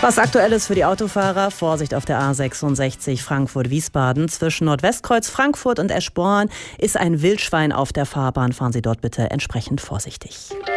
Was aktuell ist für die Autofahrer: Vorsicht auf der A66 Frankfurt-Wiesbaden. Zwischen Nordwestkreuz Frankfurt und Eschborn ist ein Wildschwein auf der Fahrbahn. Fahren Sie dort bitte entsprechend vorsichtig.